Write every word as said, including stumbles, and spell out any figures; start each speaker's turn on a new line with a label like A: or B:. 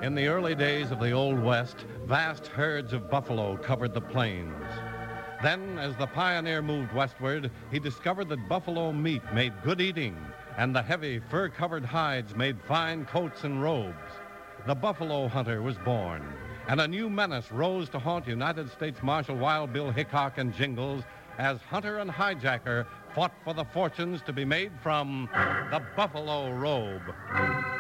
A: In the early days of the Old West, vast herds of buffalo covered the plains. Then, as the pioneer moved westward, he discovered that buffalo meat made good eating, and the heavy, fur-covered hides made fine coats and robes. The buffalo hunter was born, and a new menace rose to haunt United States Marshal Wild Bill Hickok and Jingles as hunter and hijacker fought for the fortunes to be made from the buffalo robe.